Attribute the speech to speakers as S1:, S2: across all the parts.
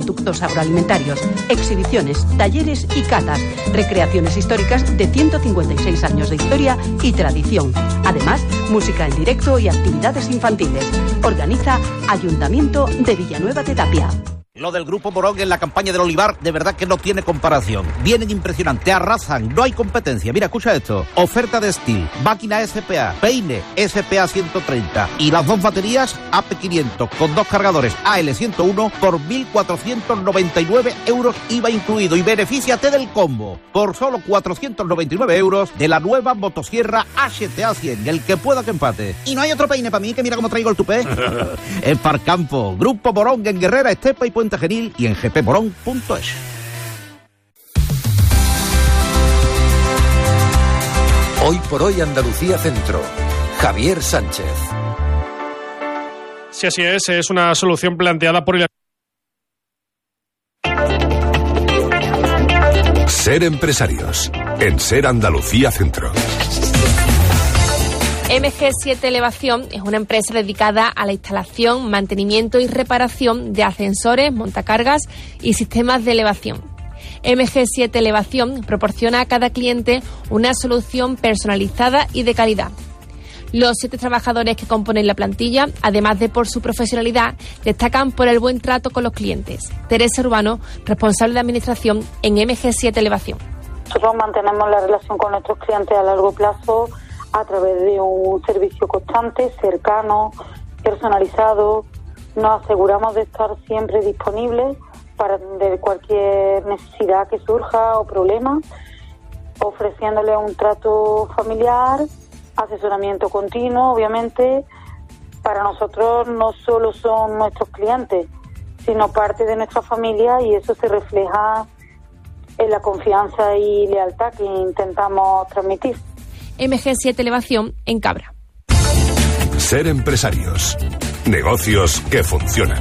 S1: productos agroalimentarios, exhibiciones, talleres y catas, recreaciones históricas de 156 años de historia y tradición. Además, música en directo y actividades infantiles. Organiza Ayuntamiento de Villanueva de Tapia.
S2: Lo del Grupo Morón en la campaña del olivar, de verdad que no tiene comparación. Vienen impresionantes, arrasan, no hay competencia. Mira, escucha esto. Oferta de Steel, máquina SPA, peine SPA 130 y las 2 baterías AP500 con 2 cargadores AL101 por 1.499 euros IVA incluido. Y benefíciate del combo por solo 499 euros de la nueva motosierra HTA100, el que pueda que empate. Y no hay otro peine para mí, que mira cómo traigo el tupé. Es Parcampo, Grupo Morón en Guerrera, Estepa y Puente Genil y en gpmorón.es.
S3: Hoy por hoy Andalucía Centro. Javier Sánchez.
S4: Sí, así es una solución planteada por el...
S5: Ser empresarios en Ser Andalucía Centro.
S6: MG7 Elevación es una empresa dedicada a la instalación, mantenimiento y reparación de ascensores, montacargas y sistemas de elevación. MG7 Elevación proporciona a cada cliente una solución personalizada y de calidad. Los 7 trabajadores que componen la plantilla, además de por su profesionalidad, destacan por el buen trato con los clientes. Teresa Urbano, responsable de administración en MG7 Elevación.
S7: Nosotros mantenemos la relación con nuestros clientes a largo plazo a través de un servicio constante, cercano, personalizado. Nos aseguramos de estar siempre disponibles para atender cualquier necesidad que surja o problema, ofreciéndole un trato familiar, asesoramiento continuo, obviamente. Para nosotros no solo son nuestros clientes, sino parte de nuestra familia, y eso se refleja en la confianza y lealtad que intentamos transmitir.
S6: MG7 Elevación en Cabra.
S5: Ser empresarios. Negocios que funcionan.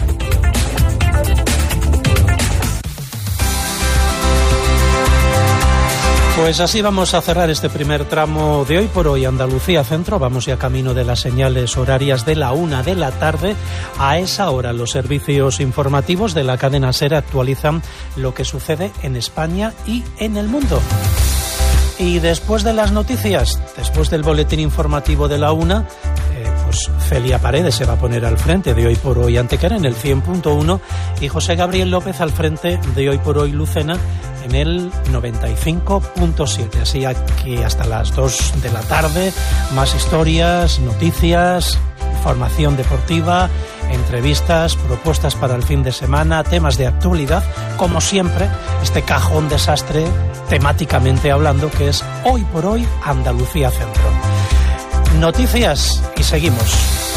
S8: Pues así vamos a cerrar este primer tramo de Hoy por Hoy Andalucía Centro. Vamos ya camino de las señales horarias de la 1 de la tarde. A esa hora los servicios informativos de la cadena SER actualizan lo que sucede en España y en el mundo. Y después de las noticias, después del boletín informativo de la 1, pues Celia Paredes se va a poner al frente de Hoy por Hoy Antequera en el 100.1 y José Gabriel López al frente de Hoy por Hoy Lucena en el 95.7. Así que hasta las 2 de la tarde, más historias, noticias, información deportiva, entrevistas, propuestas para el fin de semana, temas de actualidad, como siempre, este cajón desastre temáticamente hablando que es Hoy por Hoy Andalucía Centro. Noticias y seguimos.